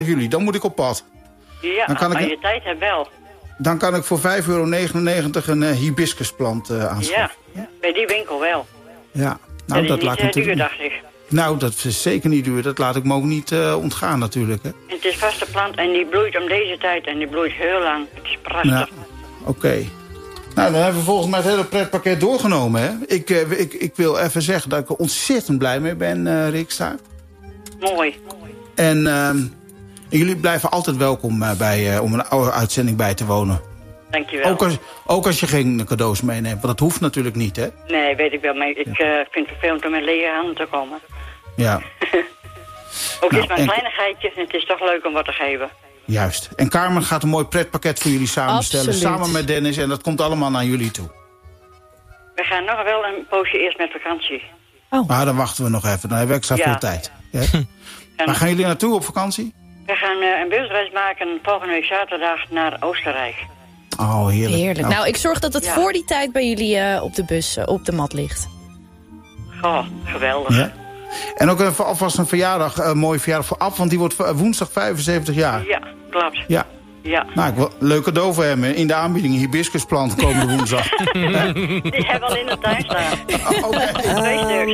juli, dan moet ik op pad. Ja, dan kan maar je tijd hebt wel. Dan kan ik voor €5,99 een hibiscusplant aanschaffen. Ja, bij die winkel wel. Ja, nou, dat laat ik natuurlijk duur, dacht ik. Nou, dat is zeker niet duur. Dat laat ik me ook niet ontgaan natuurlijk. Hè. En het is vaste plant en die bloeit om deze tijd en die bloeit heel lang. Het is prachtig. Ja, oké. Nou, dan hebben we volgens mij het hele pretpakket doorgenomen. Hè? Ik wil even zeggen dat ik er ontzettend blij mee ben, Riksta. Mooi. En jullie blijven altijd welkom om een oude uitzending bij te wonen. Dankjewel. Ook als je geen cadeaus meeneemt, want dat hoeft natuurlijk niet, hè? Nee, weet ik wel, maar ik vind het vervelend om met lege handen te komen. Ja. Ook is maar een kleinigheidje en het is toch leuk om wat te geven. Juist. En Carmen gaat een mooi pretpakket voor jullie samenstellen. Absoluut. Samen met Dennis. En dat komt allemaal naar jullie toe. We gaan nog wel een poosje eerst met vakantie. Oh. Maar dan wachten we nog even. Dan hebben we extra veel tijd. Ja? Waar gaan jullie naartoe op vakantie? We gaan een busreis maken volgende week zaterdag naar Oostenrijk. Oh, Heerlijk. Nou, ik zorg dat het voor die tijd bij jullie op de bus, op de mat ligt. Oh, geweldig. Ja? En ook alvast een verjaardag, een mooie verjaardag voor Ab, want die wordt woensdag 75 jaar. Ja, klopt. Ja. Ja. Nou, leuk cadeau voor hem. In de aanbieding, hibischkusplant komende woensdag. Die hebben we al in de tuin staan. Oké. 2 stuks.